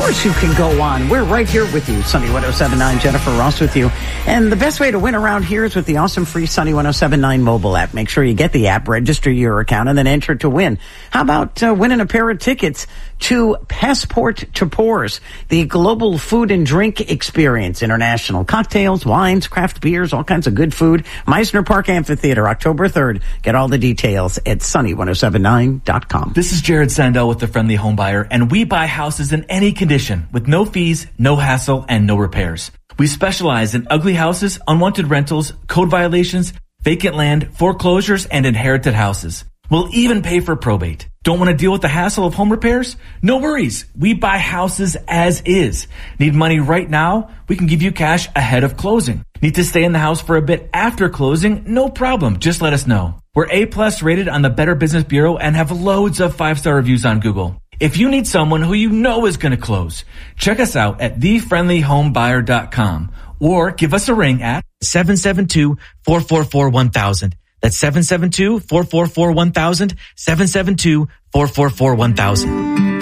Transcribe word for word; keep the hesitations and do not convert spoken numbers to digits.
course you can go on. We're right here with you. Sunny one oh seven point nine, Jennifer Ross with you. And the best way to win around here is with the awesome free Sunny one oh seven point nine mobile app. Make sure you get the app, register your account, and then enter to win. How about uh, winning a pair of tickets to Passport to Pours, the global food and drink experience, international cocktails, wines, craft beers, all kinds of good food. Meisner Park Amphitheater, October third. Get all the details at sunny one oh seven nine dot com. This is Jared Sandell with the Friendly Home Buyer, and we buy houses in any condition with no fees, no hassle, and no repairs. We specialize in ugly houses, unwanted rentals, code violations, vacant land, foreclosures, and inherited houses. We'll even pay for probate. Don't want to deal with the hassle of home repairs? No worries. We buy houses as is. Need money right now? We can give you cash ahead of closing. Need to stay in the house for a bit after closing? No problem. Just let us know. We're A-plus rated on the Better Business Bureau and have loads of five-star reviews on Google. If you need someone who you know is going to close, check us out at the friendly home buyer dot com or give us a ring at seven seven two, four four four, one thousand. That's seven seven two, four four four, one thousand, seven seven two, four four four, one thousand.